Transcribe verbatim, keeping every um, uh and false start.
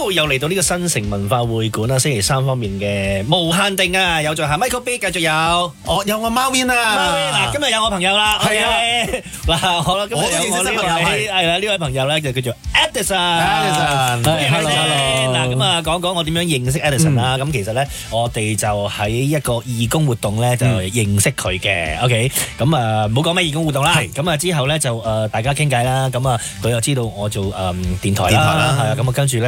好，又嚟到呢個新城文化會館啦，星期三方面嘅無限定啊，有在下 Michael B， 繼續有， 哦，有我貓 Win 啊， 嗱，今日有我朋友啦， 係啊， 嗱，好啦，今日有我呢位係啦，呢位朋友咧就叫做 Edison，Edison， 係 hello， 嗱，咁啊講講我點樣認識 Edison 啦，咁其實咧我哋就喺一個義工活動咧就認識佢嘅 ，OK，咁啊唔好講咩義工活動啦，咁啊之後咧就誒大家傾偈啦，咁啊佢又知道我做誒電台啦，係啊，咁啊跟住咧。